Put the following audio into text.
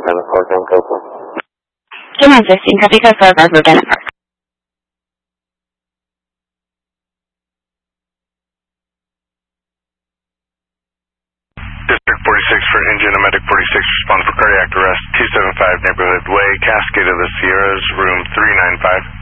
on the 4th and Copeland. Come on, 16, copy code 4, Bravo, Bennett Park. District 46 for engine, a medic 46, respond for cardiac arrest, 275 Neighborhood Way, Cascade of the Sierras, room 395.